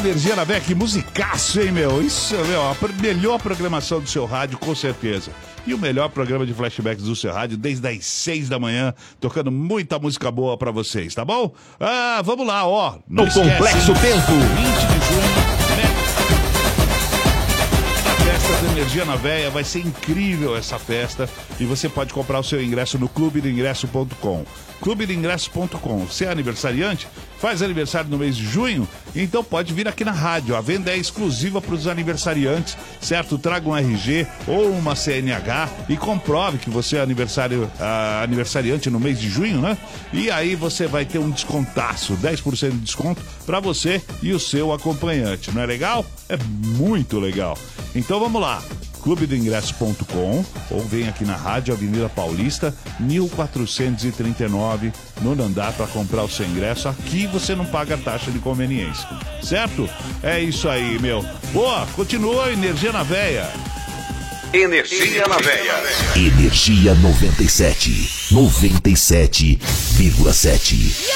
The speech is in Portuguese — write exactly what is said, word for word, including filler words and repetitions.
Energia na Veia, que musicaço, hein, meu? Isso, meu, a melhor programação do seu rádio, com certeza. E o melhor programa de flashbacks do seu rádio, desde as seis da manhã, tocando muita música boa pra vocês, tá bom? Ah, vamos lá, ó. No Complexo Tempo. vinte de junho, né? A festa da Energia na Veia, vai ser incrível essa festa. E você pode comprar o seu ingresso no clube do ingresso ponto com. clube do ingresso ponto com. Você é aniversariante? Faz aniversário no mês de junho? Então pode vir aqui na rádio. A venda é exclusiva para os aniversariantes, certo? Traga um R G ou uma C N H e comprove que você é aniversário, uh, aniversariante no mês de junho, né? E aí você vai ter um descontaço, dez por cento de desconto para você e o seu acompanhante. Não é legal? É muito legal. Então vamos lá. clube do ingresso ponto com ou vem aqui na rádio Avenida Paulista, mil quatrocentos e trinta e nove, no andar, para comprar o seu ingresso. Aqui você não paga taxa de conveniência, certo? É isso aí, meu. Boa, continua Energia na Veia. Energia na Veia. Energia noventa e sete. noventa e sete vírgula sete.